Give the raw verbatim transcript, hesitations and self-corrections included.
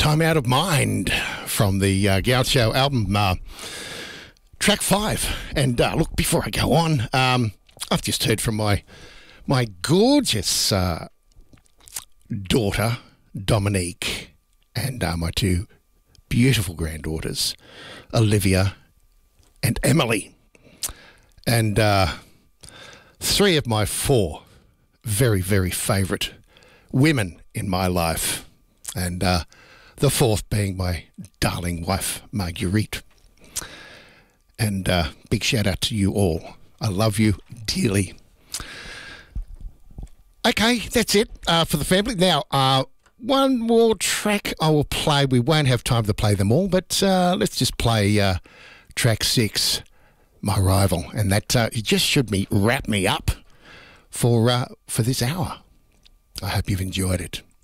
Time Out of Mind from the uh, Gaucho album, uh, track five. And uh, look, before I go on, um, I've just heard from my my gorgeous uh, daughter, Dominique, and uh, my two beautiful granddaughters, Olivia and Emily. And uh, three of my four very, very favourite women in my life. And uh, the fourth being my darling wife, Marguerite. And uh, big shout out to you all. I love you dearly. Okay, that's it uh, for the family. Now, uh, one more track I will play. We won't have time to play them all, but uh, let's just play uh, track six, My Rival. And that uh, just should me wrap me up for uh, for this hour. I hope you've enjoyed it.